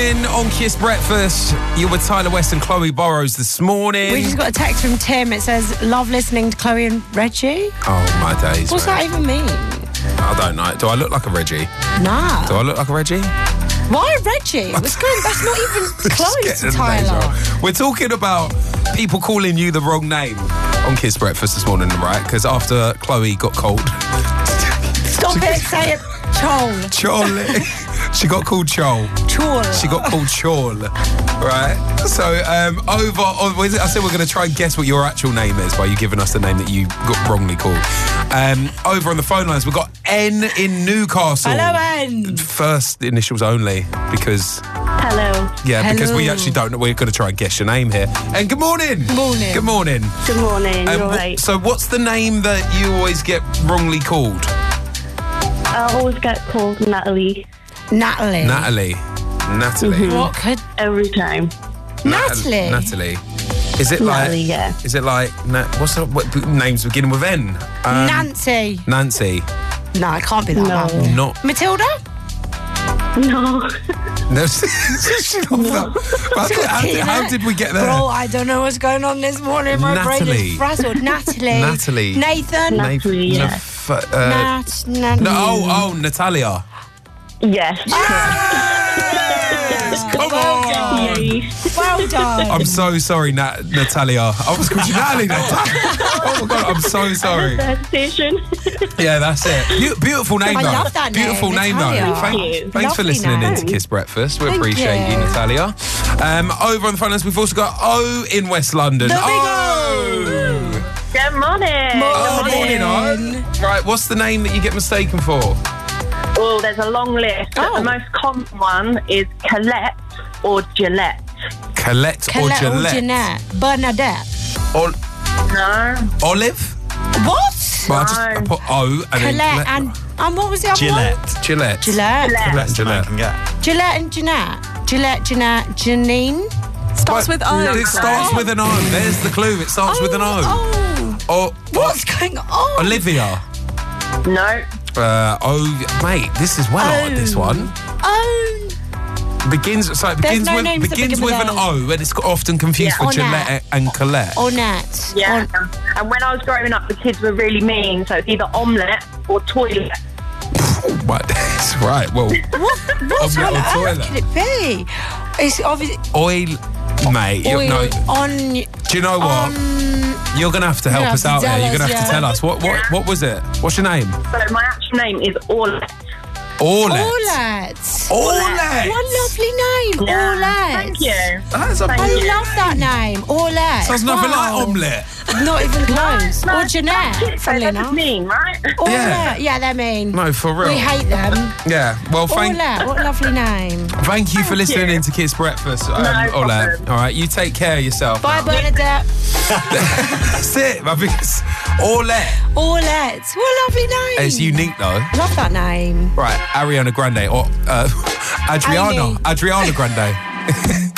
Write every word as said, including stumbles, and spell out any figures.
morning on Kiss Breakfast. You were Tyler West and Chloe Burrows this morning. We just got a text from Tim. It says, love listening to Chloe and Reggie. Oh, my days. What's mate. that even mean? I don't know. Do I look like a Reggie? Nah. Do I look like a Reggie? Why Reggie? What's going? That's not even close to Tyler. We're talking about people calling you the wrong name on Kiss Breakfast this morning, right? Because after Chloe got cold. Stop it, say it. Chol. Chol. She got called Chol. Chol. She got called Chol. Right? So, um, over on, what is it? I said we're going to try and guess what your actual name is by you giving us the name that you got wrongly called. Um, over on the phone lines, we've got N in Newcastle. Hello, N. First initials only, because... Hello. Yeah, Hello. because we actually don't know. We're going to try and guess your name here. And good morning. Morning. Good morning. Good morning. Um, You're wh- right. So what's the name that you always get wrongly called? I always get called Natalie Natalie. Natalie. Natalie. What could... every time. Natalie. Natalie. Is it like... Natalie, yeah. Is it like... Na- what's the... What names beginning with N? Um, Nancy. Nancy. No, it can't be that No. one. Not... Matilda? No. No. She's not that- How, how, how did we get there? Bro, I don't know what's going on this morning. My brain Natalie. is frazzled. Natalie. Natalie. Nathan. Na- Natalie, yeah. Naf- uh, Nat. Nat. no, oh, oh, Natalia. Yes. Ah! Come well on. done. Yes. Well done. I'm so sorry, Nat- Natalia. I was called you Natalie. Natalia. Oh my god, I'm so sorry. Hesitation. Yeah, that's it. Be- beautiful name, I though. love that name, Beautiful name, Natalia. though. Thank Thank- you. Thanks for Lovely listening name. in to Kiss Breakfast. We Thank appreciate you, you. Natalia. Um, over on the phone lines, we've also got O in West London. There we Oh! Good morning. Oh, Morning. morning, O. Right, what's the name that you get mistaken for? Oh, there's a long list. But Oh. the most common one is Colette or Gillette. Colette, or Colette or Gillette? Jeanette. Bernadette. Ol- No. Olive? What? Well, I just I No. put O and then Colette and... And what was the other Gillette. one? Gillette. Gillette. Gillette. Colette and I Gillette. can get. Gillette and Jeanette. Gillette, Jeanette, Janine. Starts What? with O. It starts with an O. There's the clue. It starts with an O. Oh. Or, What's going on? Olivia. No. Uh, oh, mate, this is well Oh. odd, this one. Oh. Begins, so it There's begins no with names that begins begin with with an O. O, and it's often confused Yeah. with Ornette. Gillette and Colette. Ornette. Yeah. Or- And when I was growing up, the kids were really mean, so it's either omelette or toilet. What? That's right. Well, What? What Omelette on or earth toilet? could it be? It's obviously oil, mate. you oil no, on. do you know what? On. You're gonna have to help You have us to out tell here. You're us, gonna have to yeah. tell us what what what was it? What's your name? So my actual name is Orlet. Orlet. Orlet. Orlet. What a lovely name. Orlet. Thank you. That's a Thank I you. love that name. Orlet. sounds nothing Wow. like omelette. Not even close. No, Or Jeanette, kids, funnily they're just enough. mean, right? Orlet. Yeah. Yeah. they're mean. No, for real. We hate them. Yeah. Well, thank Orlet, what a lovely name. thank you for Thank listening you. in to Kiss Breakfast, um, No Orlet. problem. All right, you take care of yourself. Bye, now. Bernadette. That's it. I think it's Orlet. Orlet. What a lovely name. It's unique though. Love that name. Right, Ariana Grande or uh, Adriana. Amy. Adriana Grande.